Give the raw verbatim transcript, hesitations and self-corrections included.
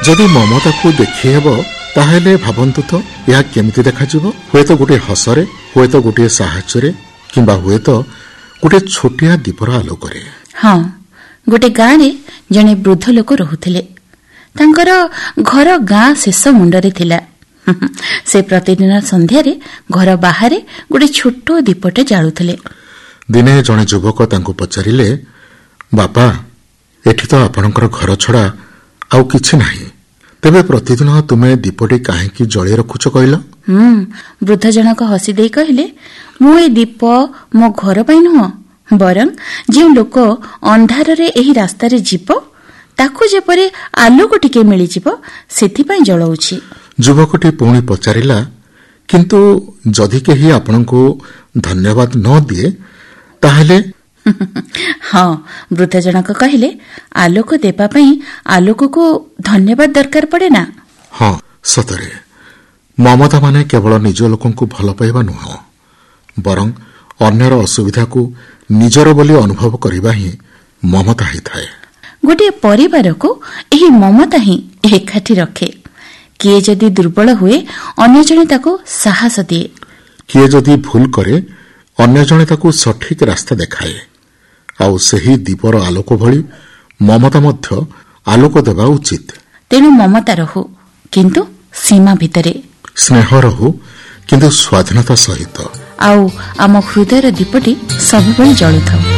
ଯଦି ମମତାକୁ ଦେଖିହେବ ତାହେଲେ ଭାବନ୍ତୁ ତ ଏହା କେମିତି ଦେଖାଯିବ। ହୁଏତ ଗୋଟିଏ ହସରେ, ହୁଏତ ଗୋଟିଏ ସାହାଯ୍ୟରେ, କିମ୍ବା ହୁଏତ ଗୋଟିଏ ଛୋଟିଆ ଦୀପର ଆଲୋକରେ। ହଁ, ଗୋଟେ ଗାଁରେ ଜଣେ ବୃଦ୍ଧ ଲୋକ ରହୁଥିଲେ। ତାଙ୍କର ଘର ଗାଁ ଶେଷ ମୁଣ୍ଡରେ ଥିଲା। ସେ ପ୍ରତିଦିନ ସନ୍ଧ୍ୟାରେ ଘର ବାହାରେ ଗୋଟେ ଛୋଟ ଦୀପଟେ ଜାଳୁଥିଲେ। ଦିନେ ଜଣେ ଯୁବକ ତାଙ୍କୁ ପଚାରିଲେ, ବାପା, ଏଠି ତ ଆପଣଙ୍କର ଘର ଛଡ଼ା ଆଉ କିଛି ନାହିଁ, ତେବେ ପ୍ରତିଦିନ ତୁମେ ଦୀପଟି କାହିଁକି ଜଳି ରଖୁଛ କହିଲ? ହୁଁ ବୃଦ୍ଧ ଜଣକ ହସି ଦେଇ କହିଲେ, ମୁଁ ଏ ଦୀପ ମୋ ଘର ପାଇଁ ନୁହଁ, ବରଂ ଯେଉଁ ଲୋକ ଅନ୍ଧାରରେ ଏହି ରାସ୍ତାରେ ଯିବ ତାକୁ ଯେପରି ଆଲୋକ ଟିକେ ମିଳିଯିବ ସେଥିପାଇଁ ଜଳାଉଛି। ଯୁବକଟି ପୁଣି ପଚାରିଲା, କିନ୍ତୁ ଯଦି କେହି ଆପଣଙ୍କୁ ଧନ୍ୟବାଦ ନ ଦିଏ ତାହେଲେ? ହଁ, ବୃଦ୍ଧ ଜଣକ କହିଲେ, ଆଲୋକ ଦେବା ପାଇଁ ଆଲୋକକୁ ଧନ୍ୟବାଦ ଦରକାର ପଡେ ନା। ହଁ, ସତରେ ମମତା ମାନେ କେବଳ ନିଜ ଲୋକଙ୍କୁ ଭଲ ପାଇବା ନୁହଁ, ବରଂ ଅନ୍ୟର ଅସୁବିଧାକୁ ନିଜର ବୋଲି ଅନୁଭବ କରିବା ହିଁ ମମତା ହେଇଥାଏ। ଗୋଟିଏ ପରିବାରକୁ ଏହି ମମତା ହିଁ ଏକାଠି ରଖେ। କିଏ ଯଦି ଦୁର୍ବଳ ହୁଏ ଅନ୍ୟ ଜଣେ ତାକୁ ସାହସ ଦିଏ। କିଏ ଯଦି ଭୁଲ କରେ ଅନ୍ୟ ଜଣେ ତାକୁ ସଠିକ ରାସ୍ତା ଦେଖାଏ। ଆଉ ସେହି ଦୀପର ଆଲୋକ ଭଳି ମମତା ମଧ୍ୟ ଆଲୋକ ଦେବା ଉଚିତ। ତେଣୁ ମମତା ରହୁ, କିନ୍ତୁ ସୀମା ଭିତରେ। ସ୍ନେହ ରହୁ, କିନ୍ତୁ ସ୍ୱାଧୀନତା ସହିତ। ଆଉ ଆମ ହୃଦୟର ଦୀପଟି ସବୁବେଳେ ଜଳୁଥାଉ।